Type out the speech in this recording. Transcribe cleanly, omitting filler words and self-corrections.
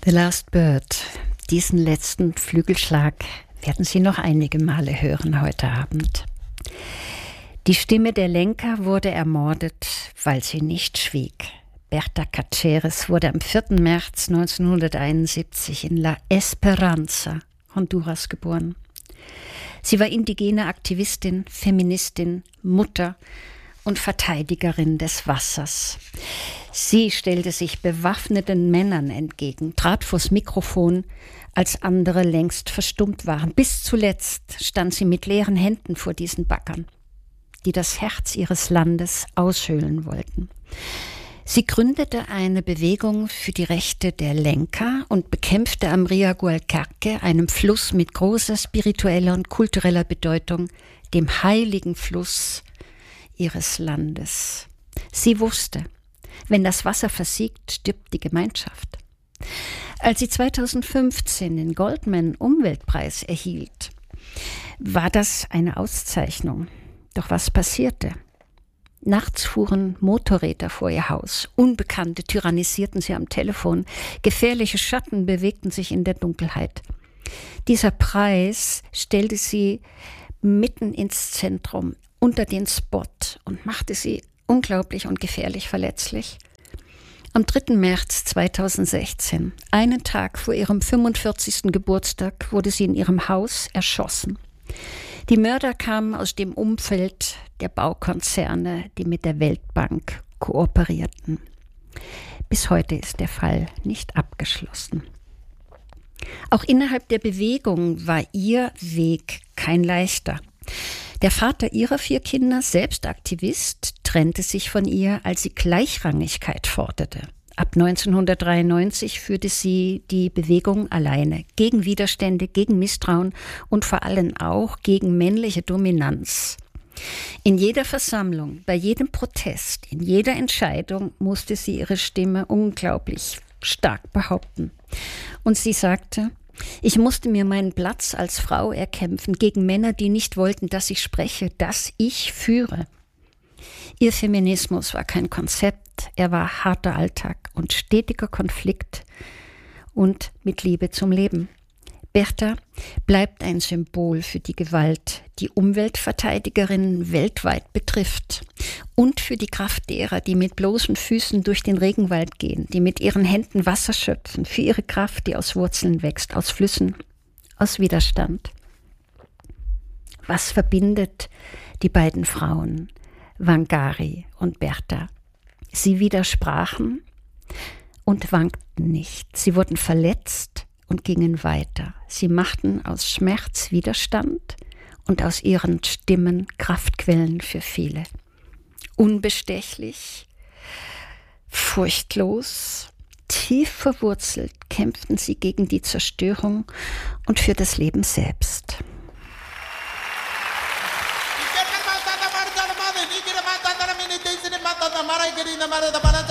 The Last Bird. Diesen letzten Flügelschlag werden Sie noch einige Male hören heute Abend. Die Stimme der Lenca wurde ermordet, weil sie nicht schwieg. Berta Cáceres wurde am 4. März 1971 in La Esperanza, Honduras, geboren. Sie war indigene Aktivistin, Feministin, Mutter und Verteidigerin des Wassers. Sie stellte sich bewaffneten Männern entgegen, trat vors Mikrofon, als andere längst verstummt waren. Bis zuletzt stand sie mit leeren Händen vor diesen Baggern, die das Herz ihres Landes aushöhlen wollten. Sie gründete eine Bewegung für die Rechte der Lenca und bekämpfte am Rio Gualcarque, einem Fluss mit großer spiritueller und kultureller Bedeutung, dem heiligen Fluss ihres Landes. Sie wusste, wenn das Wasser versiegt, stirbt die Gemeinschaft. Als sie 2015 den Goldman Umweltpreis erhielt, war das eine Auszeichnung. Doch was passierte? Nachts fuhren Motorräder vor ihr Haus. Unbekannte tyrannisierten sie am Telefon. Gefährliche Schatten bewegten sich in der Dunkelheit. Dieser Preis stellte sie mitten ins Zentrum, unter den Spot und machte sie unglaublich und gefährlich verletzlich. Am 3. März 2016, einen Tag vor ihrem 45. Geburtstag, wurde sie in ihrem Haus erschossen. Die Mörder kamen aus dem Umfeld der Baukonzerne, die mit der Weltbank kooperierten. Bis heute ist der Fall nicht abgeschlossen. Auch innerhalb der Bewegung war ihr Weg kein leichter. Der Vater ihrer 4 Kinder, selbst Aktivist, trennte sich von ihr, als sie Gleichrangigkeit forderte. Ab 1993 führte sie die Bewegung alleine, gegen Widerstände, gegen Misstrauen und vor allem auch gegen männliche Dominanz. In jeder Versammlung, bei jedem Protest, in jeder Entscheidung musste sie ihre Stimme unglaublich stark behaupten. Und sie sagte: Ich musste mir meinen Platz als Frau erkämpfen gegen Männer, die nicht wollten, dass ich spreche, dass ich führe. Ihr Feminismus war kein Konzept, er war harter Alltag und stetiger Konflikt und mit Liebe zum Leben. Berta bleibt ein Symbol für die Gewalt, die Umweltverteidigerinnen weltweit betrifft und für die Kraft derer, die mit bloßen Füßen durch den Regenwald gehen, die mit ihren Händen Wasser schöpfen, für ihre Kraft, die aus Wurzeln wächst, aus Flüssen, aus Widerstand. Was verbindet die beiden Frauen, Wangari und Berta? Sie widersprachen und wankten nicht. Sie wurden verletzt und gingen weiter. Sie machten aus Schmerz Widerstand und aus ihren Stimmen Kraftquellen für viele. Unbestechlich, furchtlos, tief verwurzelt kämpften sie gegen die Zerstörung und für das Leben selbst.